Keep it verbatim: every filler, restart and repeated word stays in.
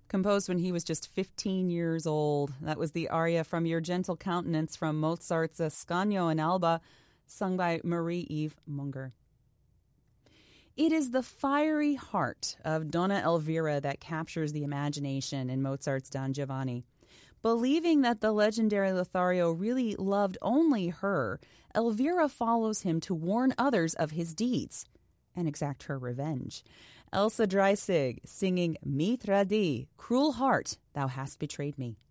composed when he was just fifteen years old. That was the aria from Your Gentle Countenance from Mozart's Ascanio in Alba, sung by Marie-Eve Munger. It is the fiery heart of Donna Elvira that captures the imagination in Mozart's Don Giovanni. Believing that the legendary Lothario really loved only her, Elvira follows him to warn others of his deeds and exact her revenge. Elsa Dreisig singing Mi Tradi, Cruel Heart, Thou Hast Betrayed Me.